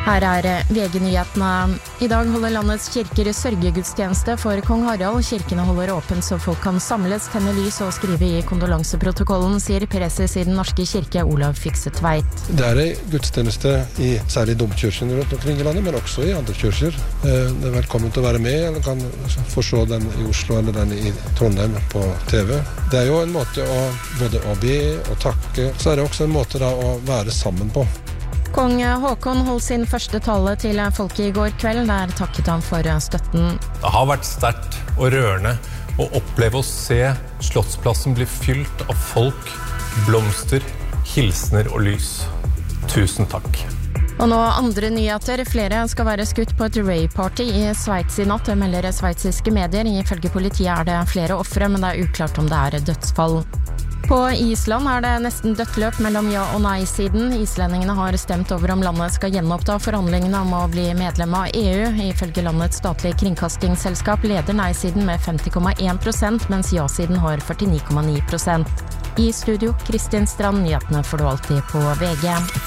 Her VG-nyhetene. I dag holder landets kirker sørgegudstjeneste for kong Harald. Kirkene holder åpent så folk kan samles, tenne lys og skrive i kondolanseprotokollen, sier preses i den norske kirke Olav Fiksetveit. Det en gudstjeneste i særlig domkirken rundt omkring i landet, men også i andre kirker. Det velkommen til å være med, eller kan forstå den i Oslo eller den i Trondheim på TV. Det jo en måte både å be og takke, så det også en måte da å være sammen på. Kong Håkon holdt sin første tale til folket i går kveld. Der takket han for støtten. Det har vært sterkt og rørende å oppleve å se Slottsplassen bli fylt av folk, blomster, hilsener og lys. Tusen takk. Og nå andre nyheter. Flere skal være skutt på et rave-party i Sveits i natt. Det melder sveitsiske medier. Ifølge politiet det flere ofre, men det uklart om det dødsfall. På Island det nesten dødt løp mellom ja- og nei-siden. Islendingene har stemt over om landet skal gjenoppta forhandlingene om å bli medlem av EU. Ifølge landets statlige kringkastingsselskap leder nei-siden med 50,1%, mens ja-siden har 49,9%. I studio, Kristin Strand, nyhetene får du alltid på VG.